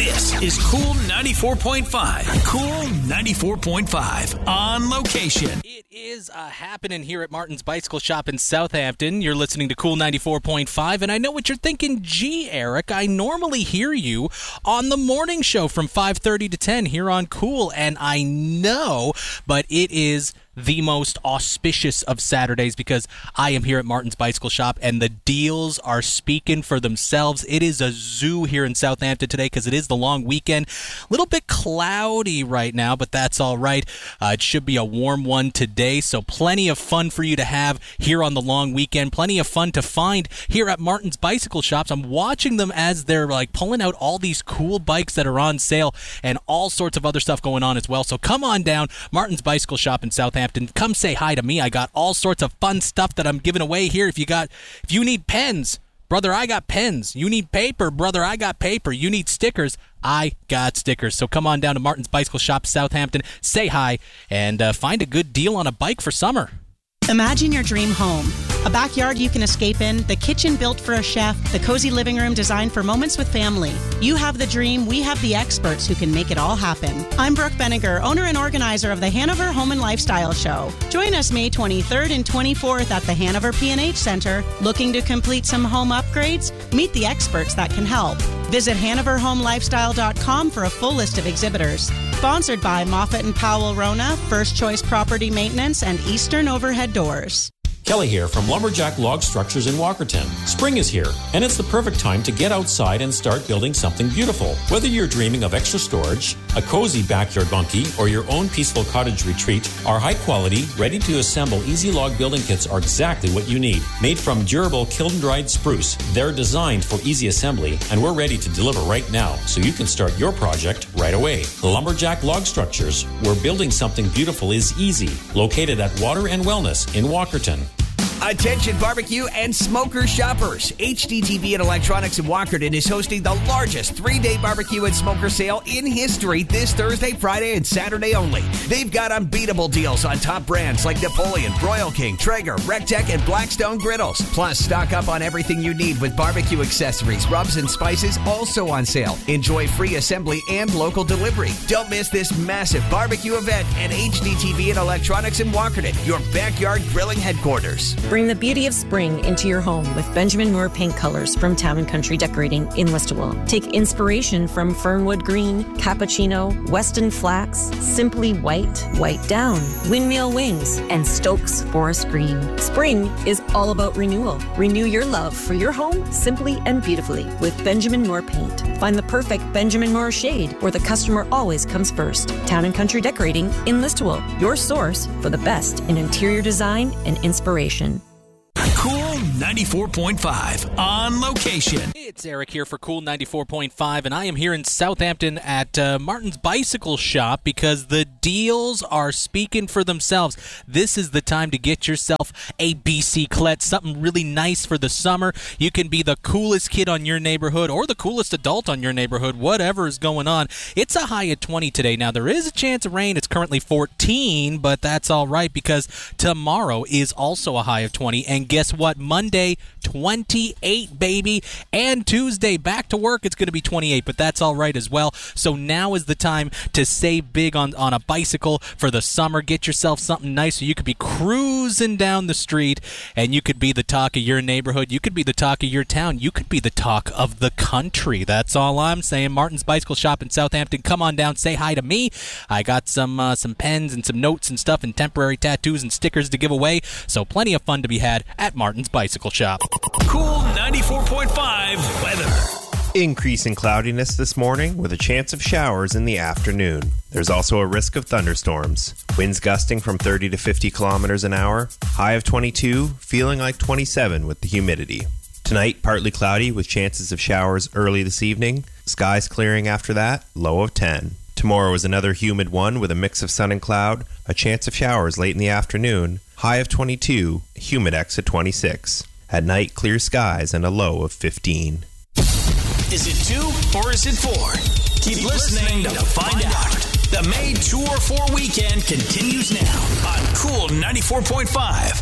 This is Cool 94.5. Cool 94.5 on location. It is happening here at Martin's Bicycle Shop in Southampton. You're listening to Cool 94.5, and I know what you're thinking. Gee, Eric, I normally hear you on the morning show from 5:30 to 10 here on Cool, and I know, but it is the most auspicious of Saturdays because I am here at Martin's Bicycle Shop and the deals are speaking for themselves. It is a zoo here in Southampton today because it is the long weekend. A little bit cloudy right now, but that's all right. It should be a warm one today, so plenty of fun for you to have here on the long weekend. Plenty of fun to find here at Martin's Bicycle Shops. I'm watching them as they're pulling out all these cool bikes that are on sale and all sorts of other stuff going on as well. So come on down, Martin's Bicycle Shop in Southampton. Come say hi to me. I got all sorts of fun stuff that I'm giving away here. If you need pens, brother, I got pens. You need paper, brother, I got paper. You need stickers, I got stickers. So come on down to Martin's Bicycle Shop, Southampton, say hi, and find a good deal on a bike for summer. Imagine your dream home. A backyard you can escape in, the kitchen built for a chef, the cozy living room designed for moments with family. You have the dream, we have the experts who can make it all happen. I'm Brooke Benninger, owner and organizer of the Hanover Home and Lifestyle Show. Join us May 23rd and 24th at the Hanover P&H Center. Looking to complete some home upgrades? Meet the experts that can help. Visit HanoverHomeLifestyle.com for a full list of exhibitors. Sponsored by Moffett & Powell Rona, First Choice Property Maintenance, and Eastern Overhead Doors. Kelly here from Lumberjack Log Structures in Walkerton. Spring is here, and it's the perfect time to get outside and start building something beautiful. Whether you're dreaming of extra storage, a cozy backyard bunkie, or your own peaceful cottage retreat, our high-quality, ready-to-assemble easy log building kits are exactly what you need. Made from durable kiln-dried spruce, they're designed for easy assembly, and we're ready to deliver right now, so you can start your project right away. Lumberjack Log Structures, where building something beautiful is easy. Located at Water and Wellness in Walkerton. Attention barbecue and smoker shoppers. HDTV and Electronics in Walkerton is hosting the largest 3-day barbecue and smoker sale in history this Thursday, Friday, and Saturday only. They've got unbeatable deals on top brands like Napoleon, Royal King, Traeger, Rectech, and Blackstone griddles. Plus, stock up on everything you need with barbecue accessories, rubs, and spices also on sale. Enjoy free assembly and local delivery. Don't miss this massive barbecue event at HDTV and Electronics in Walkerton, your backyard grilling headquarters. Bring the beauty of spring into your home with Benjamin Moore paint colors from Town & Country Decorating in Listowel. Take inspiration from Fernwood Green, Cappuccino, Weston Flax, Simply White, White Down, Windmill Wings, and Stokes Forest Green. Spring is all about renewal. Renew your love for your home simply and beautifully with Benjamin Moore paint. Find the perfect Benjamin Moore shade where the customer always comes first. Town & Country Decorating in Listowel, your source for the best in interior design and inspiration. Cool 94.5 on location. It's Eric here for Cool 94.5, and I am here in Southampton at Martin's Bicycle Shop because the deals are speaking for themselves. This is the time to get yourself a BC something really nice for the summer. You can be the coolest kid on your neighborhood or the coolest adult on your neighborhood, whatever is going on. It's a high of 20 today. Now, there is a chance of rain. It's currently 14, but that's all right because tomorrow is also a high of 20, and guess what? Monday, 28, baby. And Tuesday, back to work, it's going to be 28, but that's all right as well. So now is the time to save big on a bicycle for the summer. Get yourself something nice so you could be cruising down the street, and you could be the talk of your neighborhood. You could be the talk of your town. You could be the talk of the country. That's all I'm saying. Martin's Bicycle Shop in Southampton. Come on down. Say hi to me. I got some pens and some notes and stuff and temporary tattoos and stickers to give away. So plenty of fun to be had at Martin's Bicycle Shop. Cool 94.5 weather. Increasing cloudiness this morning with a chance of showers in the afternoon. There's also a risk of thunderstorms. Winds gusting from 30 to 50 kilometers an hour. High of 22, feeling like 27 with the humidity. Tonight, partly cloudy with chances of showers early this evening. Skies clearing after that, low of 10. Tomorrow is another humid one with a mix of sun and cloud. A chance of showers late in the afternoon. High of 22, humidex at 26. At night, clear skies and a low of 15. Is it 2 or is it 4? Keep listening to find out. The May 2 or 4 weekend continues now on Cool 94.5.